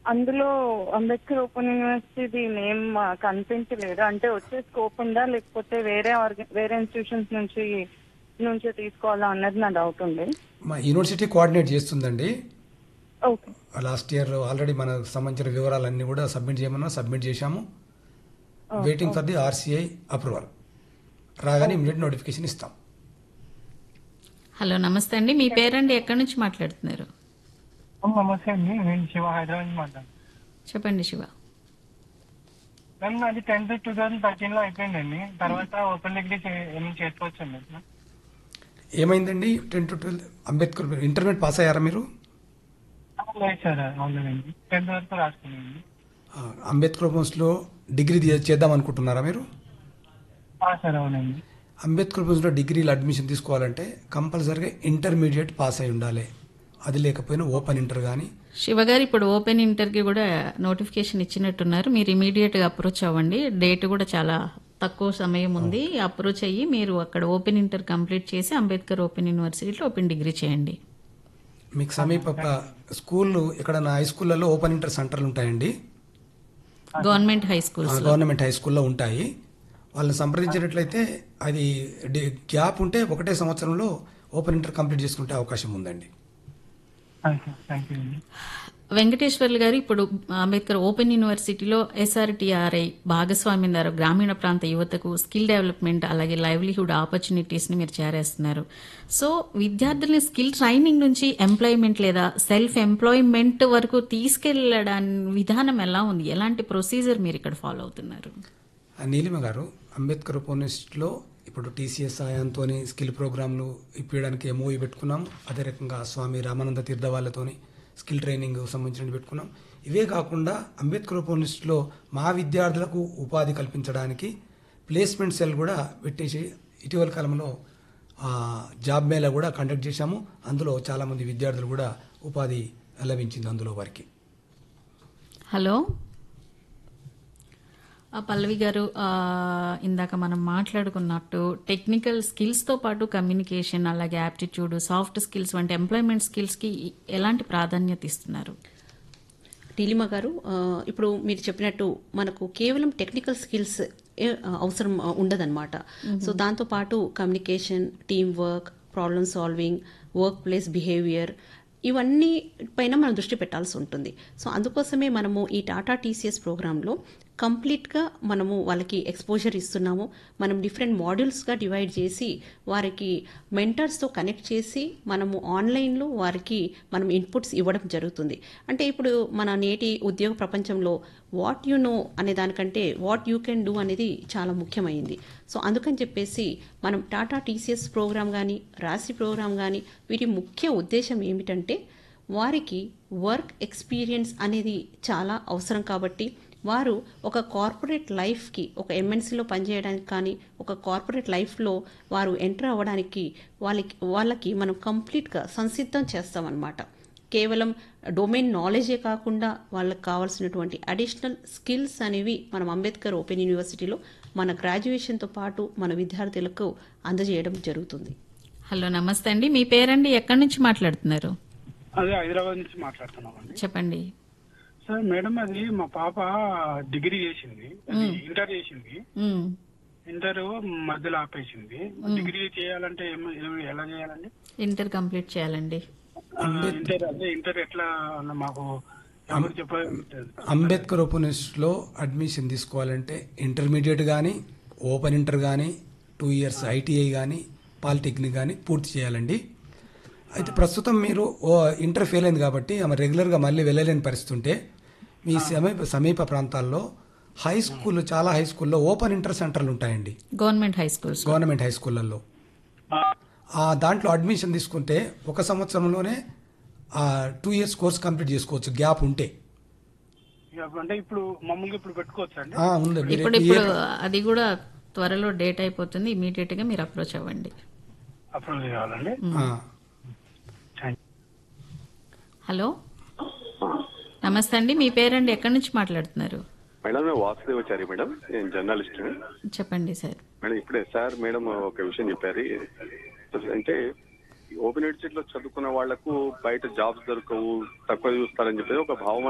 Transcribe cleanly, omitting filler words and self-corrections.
అందులో Ambedkar open university name కనిపించలేదు. అంటే వచ్చే స్కోప్ ఉందా లేకపోతే వేరే ఇన్స్టిట్యూషన్స్ నుంచి తీసుకోవాలా అన్నది నా డౌట్ ఉంది. మా యూనివర్సిటీ కోఆర్డినేట్ చేస్తుందండి. ఓకే. లాస్ట్ ఇయర్ ఆల్రెడీ మనకు సంబంధించిన వివరాలన్నీ కూడా సబ్మిట్ చేశాము. Waiting for the RCI approval. రాగానే ఇమీడియట్ నోటిఫికేషన్ ఇస్తాం. హలో, నమస్తే అండి. మీ పేరండి, ఎక్కడి నుంచి మాట్లాడుతున్నారు? నమస్తే అండి, నేను శివ, హైదరాబాద్ నుంచి మాట్లాడుతున్నాను. చెప్పండి శివ. మ్యామ్ నాది 10th 2013 లో అయిపోయిందండి. తర్వాత ఓపెన్ డిగ్రీ ఏమైనా చేసుకోవచ్చు అండి? ఏమైందండి? 10 to 12 అంబేద్కర్ ఇంటర్మీడియట్ పాస్ అయ్యారా మీరు? లేదు సార్, అవునండి, 10th వరకు రాసుకున్నాను. అంబేద్కర్ కోర్సులో డిగ్రీ చేద్దాం అనుకుంటున్నారా మీరు? సార్ అవునండి. అంబేద్కర్ కోర్సులో డిగ్రీలో అడ్మిషన్ తీసుకోవాలంటే కంపల్సరీగా ఇంటర్మీడియట్ పాస్ అయి ఉండాలి. అది లేకపోయినా ఓపెన్ ఇంటర్ కానీ. శివగారు, ఇప్పుడు ఓపెన్ ఇంటర్కి కూడా నోటిఫికేషన్ ఇచ్చినట్టున్నారు. మీరు ఇమీడియట్గా అప్రోచ్ అవ్వండి. డేట్ కూడా చాలా తక్కువ సమయం ఉంది. అప్రోచ్ అయ్యి మీరు అక్కడ ఓపెన్ ఇంటర్ కంప్లీట్ చేసి అంబేద్కర్ ఓపెన్ యూనివర్సిటీలో ఓపెన్ డిగ్రీ చేయండి. మీకు సమీప స్కూళ్ళు ఎక్కడన్నా హై స్కూళ్ళలో ఓపెన్ ఇంటర్ సెంటర్లు ఉంటాయండి. గవర్నమెంట్ హై స్కూల్లో ఉంటాయి. వాళ్ళని సంప్రదించినట్లయితే అది గ్యాప్ ఉంటే ఒకటే సంవత్సరంలో ఓపెన్ ఇంటర్ కంప్లీట్ చేసుకుంటే అవకాశం ఉందండి. వెంకటేశ్వర్లు గారు, ఇప్పుడు అంబేద్కర్ ఓపెన్ యూనివర్సిటీలో ఎస్ఆర్టీఆర్ఐ భాగస్వామ్యం ద్వారా గ్రామీణ ప్రాంత యువతకు స్కిల్ డెవలప్మెంట్ అలాగే లైవ్లీహుడ్ ఆపర్చునిటీస్ని మీరు చేరేస్తున్నారు. సో విద్యార్థుల్ని స్కిల్ ట్రైనింగ్ నుంచి ఎంప్లాయ్మెంట్ లేదా సెల్ఫ్ ఎంప్లాయ్మెంట్ వరకు తీసుకెళ్లడానికి విధానం ఎలా ఉంది? ఎలాంటి ప్రొసీజర్ మీరు ఇక్కడ ఫాలో అవుతున్నారు? నీలిమ గారు, అంబేద్కర్ ఓపెన్ యూనివర్సిటీలో ఇప్పుడు టీసీఎస్ సాయంతో స్కిల్ ప్రోగ్రాంలు ఇప్పించడానికి ఎంఓఈ పెట్టుకున్నాం. అదే రకంగా స్వామి రామానంద తీర్థ వాళ్ళతోని స్కిల్ ట్రైనింగ్ సంబంధించినవి పెట్టుకున్నాం. ఇవే కాకుండా అంబేద్కర్ ఓపెన్ యూనివర్సిటీలో మా విద్యార్థులకు ఉపాధి కల్పించడానికి ప్లేస్మెంట్ సెల్ కూడా పెట్టేసి ఇటీవల కాలంలో జాబ్ మేళా కూడా కండక్ట్ చేశాము. అందులో చాలామంది విద్యార్థులు కూడా ఉపాధి లభించింది అందులో వారికి. హలో పల్లవి గారు, ఇందాక మనం మాట్లాడుకున్నట్టు టెక్నికల్ స్కిల్స్తో పాటు కమ్యూనికేషన్ అలాగే యాప్టిట్యూడ్, సాఫ్ట్ స్కిల్స్ వంటి ఎంప్లాయ్మెంట్ స్కిల్స్కి ఎలాంటి ప్రాధాన్యత ఇస్తున్నారు? నీలిమ గారు, ఇప్పుడు మీరు చెప్పినట్టు మనకు కేవలం టెక్నికల్ స్కిల్స్ అవసరం ఉండదన్నమాట. సో దాంతోపాటు communication, team work, problem solving, work place behaviour, ఇవన్నీ పైన మనం దృష్టి పెట్టాల్సి ఉంటుంది. సో అందుకోసమే మనము ఈ టాటా టీసీఎస్ ప్రోగ్రాంలో కంప్లీట్గా మనము వాళ్ళకి ఎక్స్పోజర్ ఇస్తున్నాము. మనం డిఫరెంట్ మాడ్యూల్స్గా డివైడ్ చేసి వారికి మెంటర్స్తో కనెక్ట్ చేసి మనము ఆన్లైన్లో వారికి మనం ఇన్పుట్స్ ఇవ్వడం జరుగుతుంది. అంటే ఇప్పుడు మన నేటి ఉద్యోగ ప్రపంచంలో వాట్ యు నో అనే దానికంటే వాట్ యూ కెన్ డూ అనేది చాలా ముఖ్యమైంది. సో అందుకని చెప్పేసి మనం టాటా టీసీఎస్ ప్రోగ్రామ్ కానీ రాశి ప్రోగ్రామ్ కానీ వీటి ముఖ్య ఉద్దేశం ఏమిటంటే వారికి వర్క్ ఎక్స్పీరియన్స్ అనేది చాలా అవసరం. కాబట్టి వారు ఒక కార్పొరేట్ లైఫ్కి, ఒక ఎంఎన్సీలో పనిచేయడానికి కానీ ఒక కార్పొరేట్ లైఫ్లో వారు ఎంటర్ అవ్వడానికి వాళ్ళకి మనం కంప్లీట్గా సంసిద్ధం చేస్తామన్నమాట. కేవలం డొమైన్ నాలెడ్జే కాకుండా వాళ్ళకి కావాల్సినటువంటి అడిషనల్ స్కిల్స్ అనేవి మనం అంబేద్కర్ ఓపెన్ యూనివర్సిటీలో మన గ్రాడ్యుయేషన్తో పాటు మన విద్యార్థులకు అందజేయడం జరుగుతుంది. హలో, నమస్తే అండి. మీ పేరండి, ఎక్కడి నుంచి మాట్లాడుతున్నారు? అదే హైదరాబాద్ నుంచి మాట్లాడుతున్నామండి. చెప్పండి సార్. మేడం, అది మా పాప డిగ్రీ చేసింది, ఇంటర్ చేసింది. ఇంటర్ మధ్యలో ఆపేసింది. డిగ్రీ చేయాలంటే ఎలా చేయాలండి? ఇంటర్ కంప్లీట్ చేయాలండి. ఇంటర్ ఎట్లా మాకు అంబేద్కర్ ఓపెన్ యూనివర్సిటీలో అడ్మిషన్ తీసుకోవాలంటే ఇంటర్మీడియట్ కానీ ఓపెన్ ఇంటర్ కానీ 2 years ఐటీఐ కానీ పాలిటెక్నిక్ కానీ పూర్తి చేయాలండి. అయితే ప్రస్తుతం మీరు ఇంటర్ ఫెయిల్ అయింది కాబట్టి ఆమె రెగ్యులర్గా మళ్ళీ వెళ్ళలేని పరిస్థితి ఉంటే మీ సమీప ప్రాంతాల్లో హై స్కూల్, చాలా హై స్కూల్లో ఓపెన్ ఇంటర్ సెంటర్లు ఉంటాయండి. గవర్నమెంట్ హై స్కూళ్ళల్లో దాంట్లో అడ్మిషన్ తీసుకుంటే 1 సంవత్సరంలోనే 2 years కోర్స్ కంప్లీట్ చేసుకోవచ్చు గ్యాప్ ఉంటే. అంటే ఇప్పుడు మమ్మల్ని ఇప్పుడు పెట్టుకోవచ్చు అండి? ఇప్పుడు అది కూడా త్వరలో డేట్ అయిపోతుంది. ఇమీడియట్ గా మీరు అప్రోచ్ అవ్వండి. అప్రోచ్ చేయాలండి. హలో, నమస్తే అండి. మీ పేరండి, ఎక్కడి నుంచి మాట్లాడుతున్నారు? మేడం, వాసుదేవచారి మేడం, నేను జర్నలిస్ట్. చెప్పండి సార్. మేడం, ఇప్పుడే సార్ మేడం ఒక విషయం చెప్పారు. అంటే ఓపెన్ యూనివర్సిటీలో చదువుకున్న వాళ్లకు బయట జాబ్స్ దొరకవు, తక్కువ చూస్తారని చెప్పేది ఒక భావం